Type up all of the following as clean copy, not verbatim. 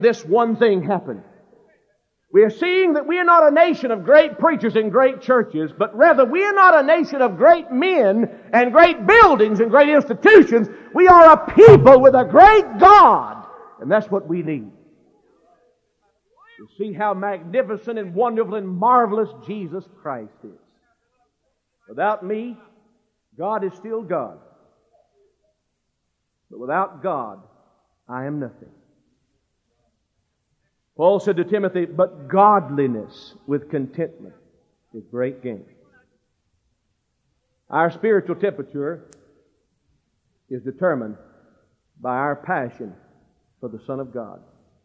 this one thing happen. We are seeing that we are not a nation of great preachers and great churches, but rather we are not a nation of great men and great buildings and great institutions. We are a people with a great God. And that's what we need. You see how magnificent and wonderful and marvelous Jesus Christ is. Without me, God is still God. But without God, I am nothing. Paul said to Timothy, but godliness with contentment is great gain. Our spiritual temperature is determined by our passion for the Son of God.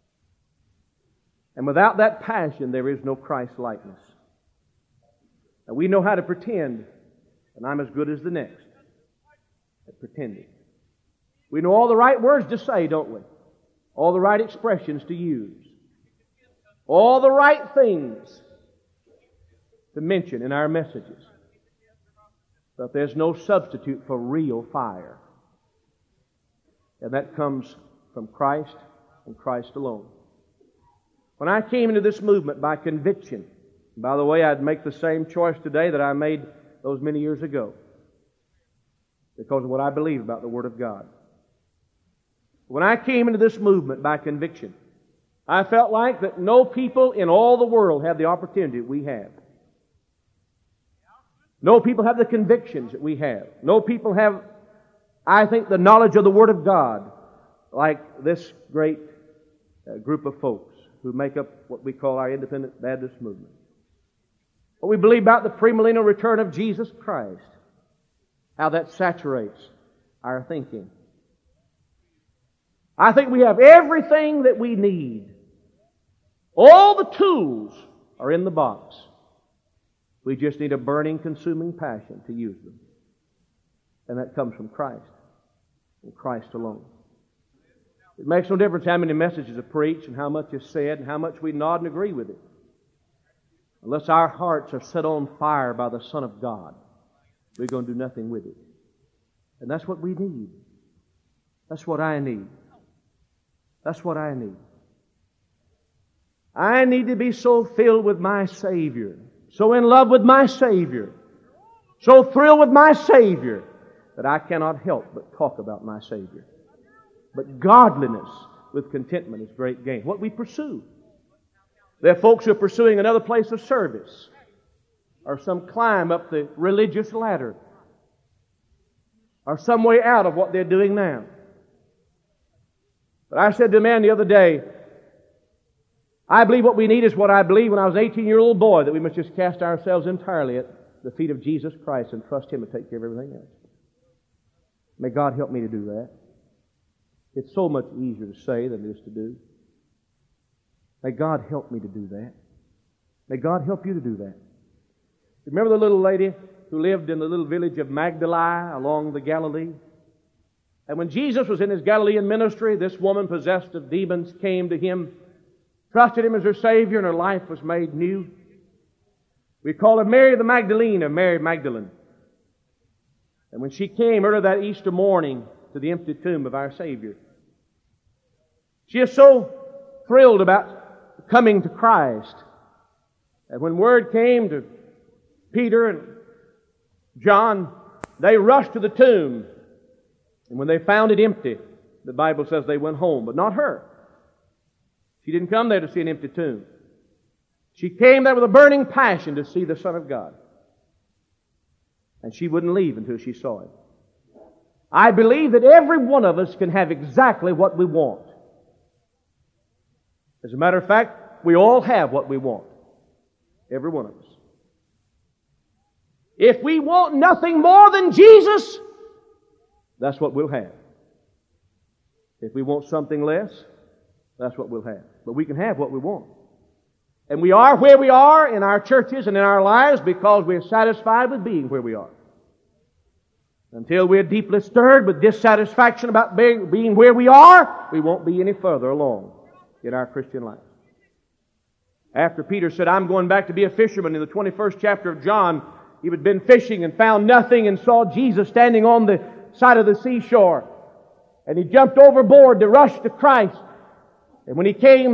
And without that passion, there is no Christ-likeness. And we know how to pretend, and I'm as good as the next at pretending. We know all the right words to say, don't we? All the right expressions to use. All the right things to mention in our messages. But there's no substitute for real fire. And that comes from Christ and Christ alone. When I came into this movement by conviction, by the way, I'd make the same choice today that I made those many years ago, because of what I believe about the Word of God. When I came into this movement by conviction, I felt like that no people in all the world have the opportunity we have. No people have the convictions that we have. No people have, I think, the knowledge of the Word of God like this great group of folks who make up what we call our Independent Baptist movement. What we believe about the premillennial return of Jesus Christ, how that saturates our thinking. I think we have everything that we need. All the tools are in the box. We just need a burning, consuming passion to use them. And that comes from Christ and Christ alone. It makes no difference how many messages are preached and how much is said and how much we nod and agree with it. Unless our hearts are set on fire by the Son of God, we're going to do nothing with it. And that's what we need. That's what I need. That's what I need. I need to be so filled with my Savior, so in love with my Savior, so thrilled with my Savior, that I cannot help but talk about my Savior. But godliness with contentment is great gain. What we pursue. There are folks who are pursuing another place of service, or some climb up the religious ladder, or some way out of what they're doing now. But I said to a man the other day, I believe what we need is what I believed when I was an 18-year-old boy, that we must just cast ourselves entirely at the feet of Jesus Christ and trust Him to take care of everything else. May God help me to do that. It's so much easier to say than it is to do. May God help me to do that. May God help you to do that. Remember the little lady who lived in the little village of Magdala along the Galilee? And when Jesus was in His Galilean ministry, this woman possessed of demons came to Him, trusted Him as her Savior, and her life was made new. We call her Mary the Magdalene, or Mary Magdalene. And when she came early that Easter morning to the empty tomb of our Savior, she is so thrilled about coming to Christ. And when word came to Peter and John, they rushed to the tomb. And when they found it empty, the Bible says they went home, but not her. She didn't come there to see an empty tomb. She came there with a burning passion to see the Son of God. And she wouldn't leave until she saw Him. I believe that every one of us can have exactly what we want. As a matter of fact, we all have what we want. Every one of us. If we want nothing more than Jesus, that's what we'll have. If we want something less, that's what we'll have. But we can have what we want. And we are where we are in our churches and in our lives because we're satisfied with being where we are. Until we're deeply stirred with dissatisfaction about being where we are, we won't be any further along in our Christian life. After Peter said, I'm going back to be a fisherman, in the 21st chapter of John, he had been fishing and found nothing and saw Jesus standing on the side of the seashore. And he jumped overboard to rush to Christ. And when he came